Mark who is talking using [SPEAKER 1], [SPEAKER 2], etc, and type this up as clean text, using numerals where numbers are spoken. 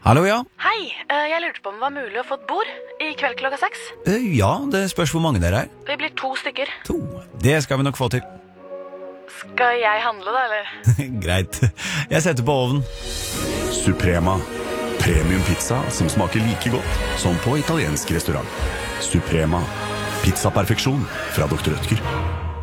[SPEAKER 1] Hallo, ja.
[SPEAKER 2] Hei, jeg lurte på om det var mulig å få et bord i kveld klokka 6.
[SPEAKER 1] Ja, det spørs hvor mange dere er.
[SPEAKER 2] Vi blir 2 stykker.
[SPEAKER 1] 2. Det skal vi nok få til.
[SPEAKER 2] Skal jeg handle da, eller?
[SPEAKER 1] Greit. Jeg setter på ovnen.
[SPEAKER 3] Suprema. Premium pizza som smaker like godt som på italiensk restaurant. Suprema. Pizzaperfeksjon fra Dr. Rødtger.